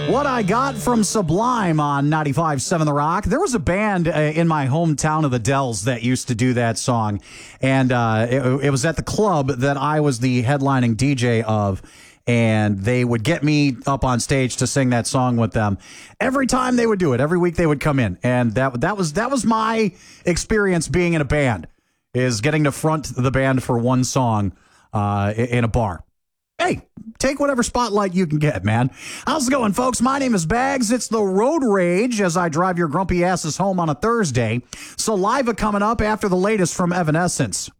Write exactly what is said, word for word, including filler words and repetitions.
What I Got from Sublime on ninety-five point seven The Rock. There was a band uh, in my hometown of the Dells that used to do that song, and uh, it, it was at the club that I was the headlining D J of, and they would get me up on stage to sing that song with them. Every time they would do it, every week they would come in, and that that was that was my experience being in a band, is getting to front the band for one song uh, in a bar. Hey, take whatever spotlight you can get, man. How's it going, folks? My name is Bags. It's the Road Rage as I drive your grumpy asses home on a Thursday. Saliva coming up after the latest from Evanescence.